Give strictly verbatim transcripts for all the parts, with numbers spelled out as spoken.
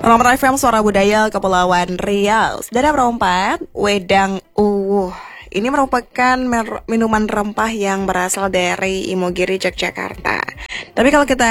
Nomor F M Suara Budaya Kepulauan Riau. Saudara perempat, wedang uwuh. Ini merupakan mer- minuman rempah yang berasal dari Imogiri, Yogyakarta. Tapi kalau kita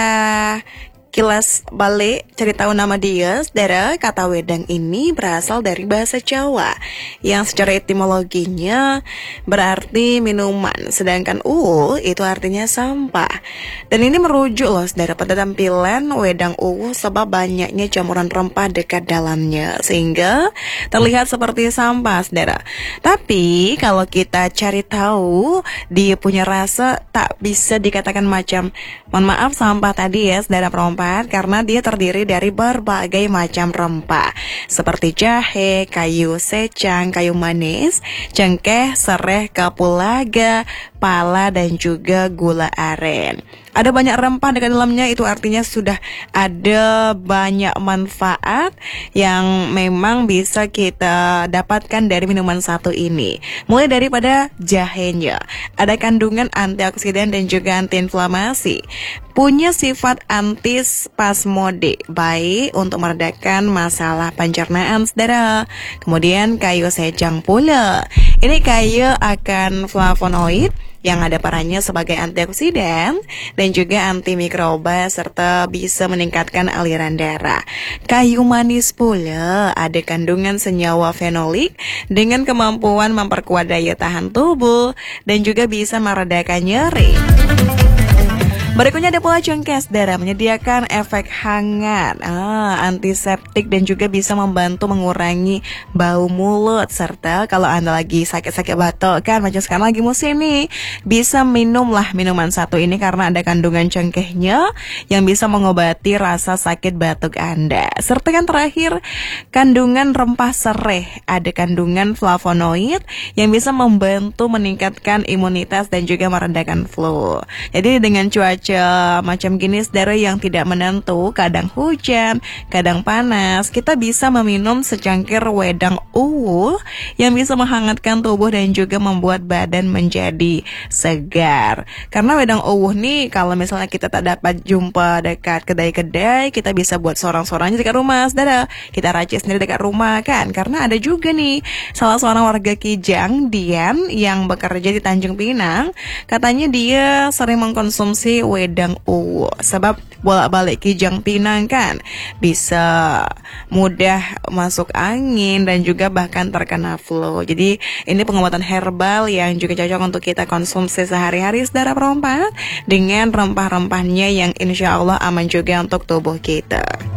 kilas balik cari tahu nama dia, saudara, kata wedang ini berasal dari bahasa Jawa yang secara etimologinya berarti minuman, sedangkan uwu itu artinya sampah. Dan ini merujuk loh saudara pada tampilan wedang uwu sebab banyaknya campuran rempah dekat dalamnya sehingga terlihat seperti sampah saudara. Tapi kalau kita cari tahu dia punya rasa tak bisa dikatakan macam mohon maaf sampah tadi ya saudara perempuan, karena dia terdiri dari berbagai macam rempah seperti jahe, kayu secang, kayu manis, cengkeh, sereh, kapulaga, pala, dan juga gula aren. Ada banyak rempah dekat dalamnya, itu artinya sudah ada banyak manfaat yang memang bisa kita dapatkan dari minuman satu ini. Mulai daripada jahenya, ada kandungan antioksidan dan juga antiinflamasi. Punya sifat antispasmode, baik untuk meredakan masalah pencernaan saudara. Kemudian kayu secang pula. Ini kaya akan flavonoid yang ada perannya sebagai antioksidan dan juga antimikroba serta bisa meningkatkan aliran darah. Kayu manis pula ada kandungan senyawa fenolik dengan kemampuan memperkuat daya tahan tubuh dan juga bisa meredakan nyeri. Berikutnya ada pula cengkeh saudara, menyediakan efek hangat, ah, antiseptik dan juga bisa membantu mengurangi bau mulut. Serta kalau Anda lagi sakit-sakit batuk kan, macam sekarang lagi musim nih, bisa minumlah minuman satu ini karena ada kandungan cengkehnya yang bisa mengobati rasa sakit batuk Anda. Serta yang terakhir, kandungan rempah sereh, ada kandungan flavonoid yang bisa membantu meningkatkan imunitas dan juga meredakan flu. Jadi dengan cuaca macam gini saudara yang tidak menentu, kadang hujan, kadang panas, kita bisa meminum secangkir wedang uwuh yang bisa menghangatkan tubuh dan juga membuat badan menjadi segar. Karena wedang uwuh nih kalau misalnya kita tak dapat jumpa dekat kedai-kedai, kita bisa buat sorang-sorangnya dekat rumah saudara. Kita racik sendiri dekat rumah kan. Karena ada juga nih salah seorang warga Kijang, Dian, yang bekerja di Tanjung Pinang, katanya dia sering mengkonsumsi wedang uwuh sebab bolak-balik Kijang Pinang kan bisa mudah masuk angin dan juga bahkan terkena flu. Jadi ini pengobatan herbal yang juga cocok untuk kita konsumsi sehari-hari saudara perempat dengan rempah-rempahnya yang insya Allah aman juga untuk tubuh kita.